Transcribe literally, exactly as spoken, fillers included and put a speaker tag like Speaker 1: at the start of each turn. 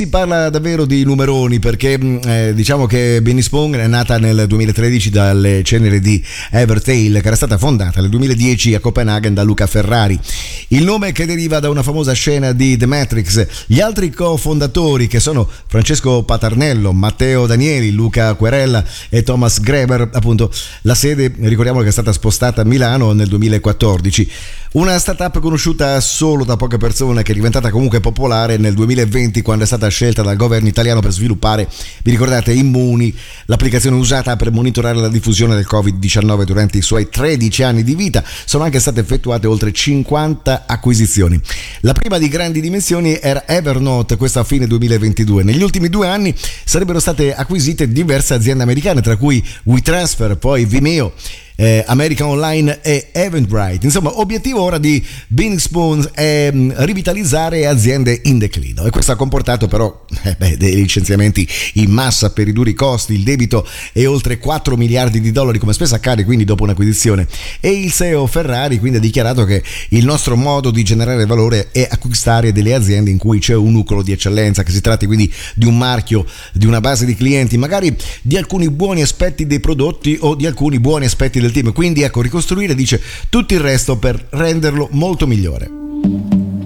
Speaker 1: si parla davvero di numeroni, perché eh, diciamo che Benny Spoon è nata nel duemilatredici dalle ceneri di Evertail, che era stata fondata nel duemiladieci a Copenaghen da Luca Ferrari. Il nome che deriva da una famosa scena di The Matrix. Gli altri cofondatori, che sono Francesco Patarnello, Matteo Danieli, Luca Querella e Thomas Greber, appunto la sede, ricordiamo che è stata spostata a Milano nel duemilaquattordici. Una startup conosciuta solo da poche persone, che è diventata comunque popolare nel duemilaventi, quando è stata scelta dal governo italiano per sviluppare, vi ricordate, Immuni, l'applicazione usata per monitorare la diffusione del covid diciannove durante i suoi tredici anni di vita. Sono anche state effettuate oltre cinquanta acquisizioni. La prima di grandi dimensioni era Evernote, questa a fine duemilaventidue. Negli ultimi due anni sarebbero state acquisite diverse aziende americane, tra cui WeTransfer, poi Vimeo, Eh, American Online e Eventbrite. Insomma, obiettivo ora di Benny Spoon è mh, rivitalizzare aziende in declino, e questo ha comportato però eh beh, dei licenziamenti in massa per i duri costi. Il debito è oltre quattro miliardi di dollari, come spesso accade quindi dopo un'acquisizione, e il C E O Ferrari quindi ha dichiarato che il nostro modo di generare valore è acquistare delle aziende in cui c'è un nucleo di eccellenza, che si tratti quindi di un marchio, di una base di clienti, magari di alcuni buoni aspetti dei prodotti o di alcuni buoni aspetti del team. Quindi ecco, ricostruire, dice, tutto il resto per renderlo molto migliore.